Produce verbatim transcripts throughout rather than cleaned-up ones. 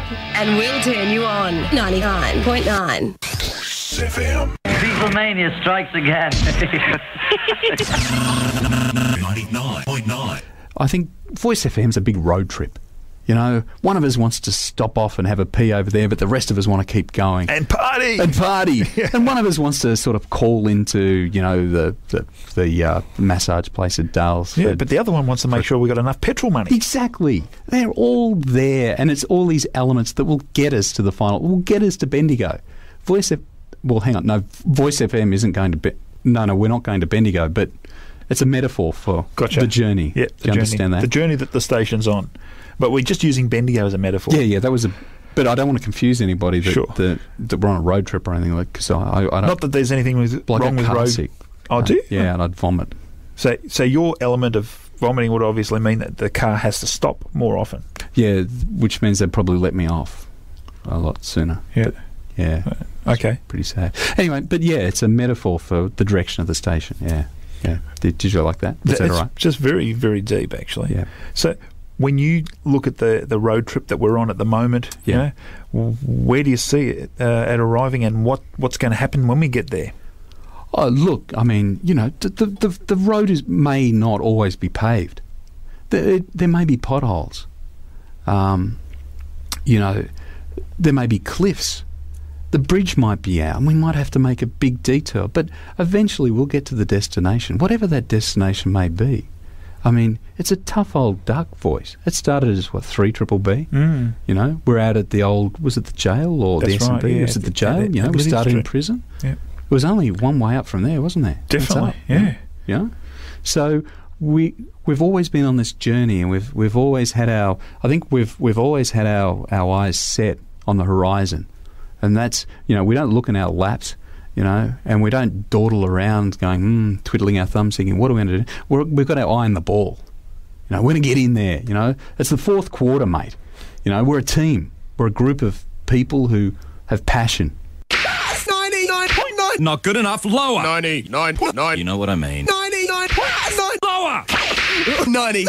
up and we'll turn you on. ninety-nine point nine. F M. Beatlemania strikes again. ninety-nine point nine. I think Voice F M's a big road trip. You know, one of us wants to stop off and have a pee over there, but the rest of us want to keep going. And party! And party! Yeah. And one of us wants to sort of call into, you know, the the, the uh, massage place at Dales. Yeah, but the other one wants to make sure we got enough petrol money. Exactly. They're all there, and it's all these elements that will get us to the final, will get us to Bendigo. Voice F... Well, hang on. No, Voice F M isn't going to... Be, no, no, we're not going to Bendigo, but it's a metaphor for gotcha. the journey. Yeah, Do you journey. understand that? The journey that the station's on. But we're just using Bendigo as a metaphor. Yeah, yeah, that was a... But I don't want to confuse anybody that, sure. that, that we're on a road trip or anything like. Because I, I, I don't... Not that there's anything with, like wrong with road... Sick. Oh, uh, do you? Yeah, and I'd vomit. So, so your element of vomiting would obviously mean that the car has to stop more often. Yeah, which means they'd probably let me off a lot sooner. Yeah. But, yeah. Okay. Pretty sad. Anyway, but yeah, it's a metaphor for the direction of the station. Yeah. Yeah. Did, did you like that? Was that it's all right? Just very, very deep, actually. Yeah. So when you look at the, the road trip that we're on at the moment, yeah. you know, where do you see it uh, at arriving, and what, what's going to happen when we get there? Oh, look, I mean, you know, the the, the, the road is may not always be paved. There, there may be potholes. Um, you know, there may be cliffs. The bridge might be out and we might have to make a big detour, but eventually we'll get to the destination, whatever that destination may be. I mean, it's a tough old duck, Voice. It started as, what, three triple B? Mm. You know, we're out at the old, was it the jail or That's the S and B? right, yeah. Was it the jail? Yeah, the- you know, the we started Street. in prison. Yeah. It was only one way up from there, wasn't there? Definitely, That's up, yeah. You know? So we we've always been on this journey, and we've we've always had our I think we've we've always had our, our eyes set on the horizon. And that's, you know, we don't look in our laps, you know, and we don't dawdle around going, hmm, twiddling our thumbs thinking, what are we going to do? We're, we've got our eye on the ball. You know, we're going to get in there, you know. It's the fourth quarter, mate. You know, we're a team. We're a group of people who have passion. ninety-nine point nine. Not good enough. Lower. ninety-nine point nine. You know what I mean. ninety-nine point nine. Lower. ninety.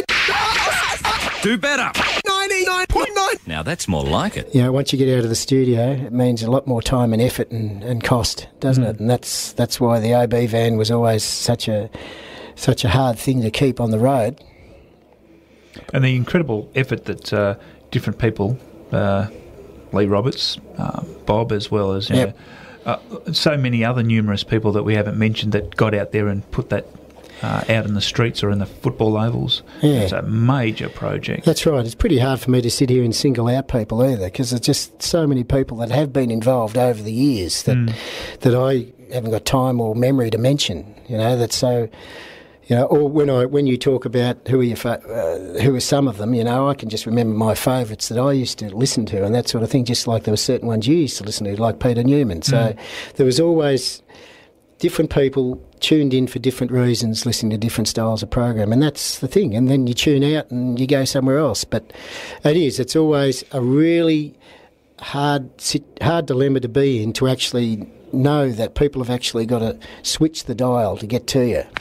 Do better. ninety-nine point nine. Now that's more like it. You know, once you get out of the studio, it means a lot more time and effort and, and cost, doesn't mm. it? And that's that's why the O B van was always such a such a hard thing to keep on the road. And the incredible effort that uh, different people, uh, Lee Roberts, uh, Bob, as well as you yep. know, uh, so many other numerous people that we haven't mentioned that got out there and put that uh, out in the streets or in the football ovals. Yeah. It's a major project. That's right. It's pretty hard for me to sit here and single out people either, because there's just so many people that have been involved over the years that mm. that I haven't got time or memory to mention. You know, that's so. You know, or when I when you talk about who are your fa- uh, who are some of them, you know, I can just remember my favourites that I used to listen to and that sort of thing. Just like there were certain ones you used to listen to, like Peter Newman. So mm. there was always different people tuned in for different reasons, listening to different styles of program, and that's the thing. And then you tune out and you go somewhere else. But it is. It's always a really hard hard dilemma to be in, to actually know that people have actually got to switch the dial to get to you.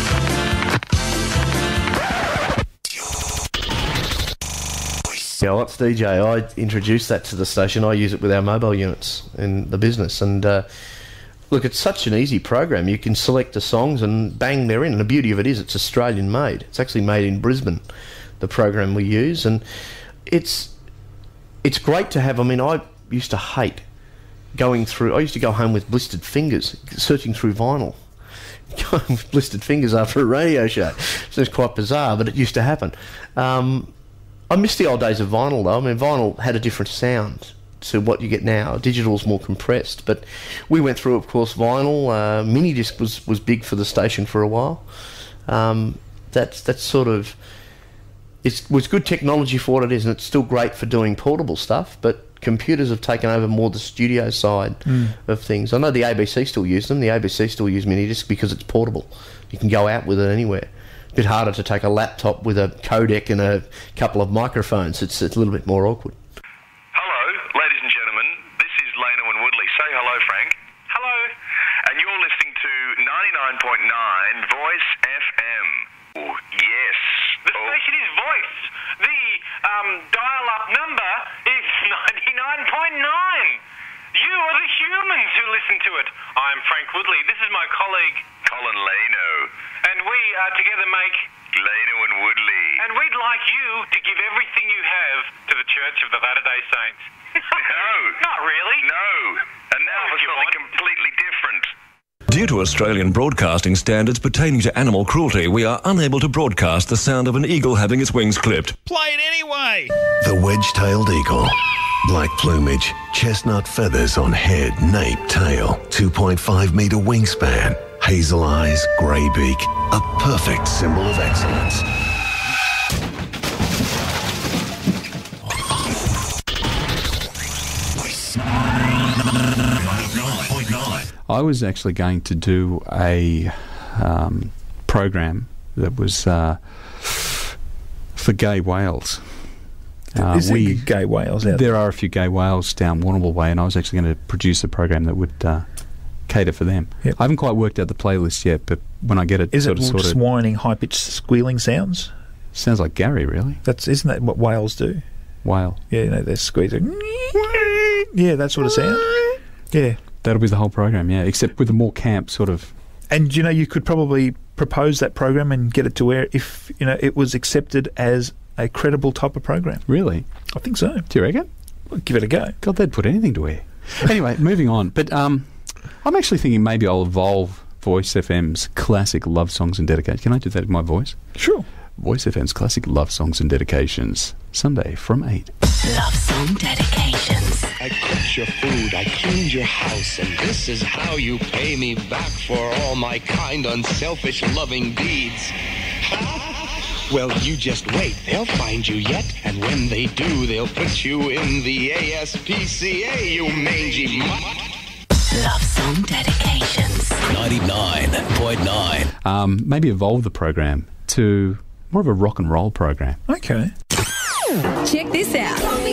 Yeah, well, it's D J. I introduced that to the station. I use it with our mobile units in the business. And uh, look, it's such an easy program. You can select the songs and bang, they're in. And the beauty of it is it's Australian made. It's actually made in Brisbane, the program we use. And it's it's great to have. I mean, I used to hate going through. I used to go home with blistered fingers, searching through vinyl. Going with blistered fingers after a radio show. So it's quite bizarre, but it used to happen. Um, I miss the old days of vinyl, though. I mean, vinyl had a different sound to what you get now. Digital's more compressed. But we went through, of course, vinyl. Uh, Minidisc was, was big for the station for a while. Um, that's that's sort of... It was good technology for what it is, and it's still great for doing portable stuff, but computers have taken over more the studio side mm. of things. I know the A B C still use them. The A B C still use Minidisc because it's portable. You can go out with it anywhere. A bit harder to take a laptop with a codec and a couple of microphones. It's, it's a little bit more awkward. Hello, ladies and gentlemen. This is Leno and Woodley. Say hello, Frank. Hello. And you're listening to ninety-nine point nine Voice F M. Oh, yes. The oh. station is Voice. The um, dial-up number is who listen to it. I'm Frank Woodley. This is my colleague, Colin Leno. and we uh, together make... Leno and Woodley. And we'd like you to give everything you have to the Church of the Latter-day Saints. No. Not really. No. And now Well, for if you something want. completely different. Due to Australian broadcasting standards pertaining to animal cruelty, we are unable to broadcast the sound of an eagle having its wings clipped. Play it anyway. The wedge-tailed eagle. Black plumage, chestnut feathers on head, nape, tail, two point five metre wingspan, hazel eyes, grey beak, a perfect symbol of excellence. I was actually going to do a um, program that was uh, for gay whales. Uh, Is there gay whales out there? There are a few gay whales down Warrnambool Way, and I was actually going to produce a program that would uh, cater for them. Yep. I haven't quite worked out the playlist yet, but when I get it, Is sort it of, sort just of whining, high-pitched squealing sounds? sounds like Gary, really. That's isn't that what whales do? Whale. Yeah, you know, they're squeezing. Yeah, that sort of sound. Yeah. That'll be the whole program, yeah, except with a more camp sort of... And, you know, you could probably propose that program and get it to where if, you know, it was accepted as a credible type of program. Really? I think so. Do you reckon? Well, give it a go. God, they'd put anything to air. Anyway, moving on. But um, I'm actually thinking maybe I'll evolve Voice F M's classic love songs and dedications. Can I do that in my voice? Sure. Voice F M's classic love songs and dedications. Sunday from eight. Love song dedications. I cooked your food, I cleaned your house, and this is how you pay me back for all my kind, unselfish, loving deeds. Well, you just wait, they'll find you yet, and when they do, they'll put you in the A S P C A, you mangy mutt. Love song dedications. ninety-nine point nine. Um, maybe evolve the program to more of a rock and roll program. Okay. Check this out.